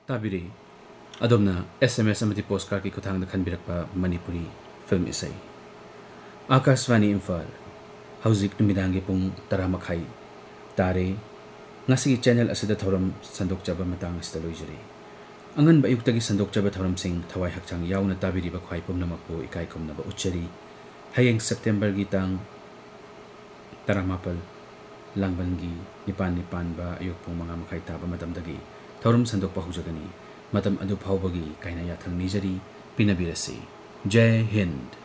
ताबिरी अदोमना SMS अमदी postcard की खुथांग खनबिरकपा Manipuri film इसई Akashvani Imphal हौजिक नुमिदांगी पुंग 10 मखाई तारे ngasi channel asida thoram sandokjaba matang asida loijari angan ba yuktagi sandokjaba thoram sing thawai hakchang yauna tabiri ba khwai pumnamakpu ikai khumna ba uchari hayeng September gi tang 18 langban gi nipan ba ayuk pung manga makhai taba matamdagi thoram sandokpa hujagani matam adu phawbagi kaina yathang nijari pinabirasi jai hind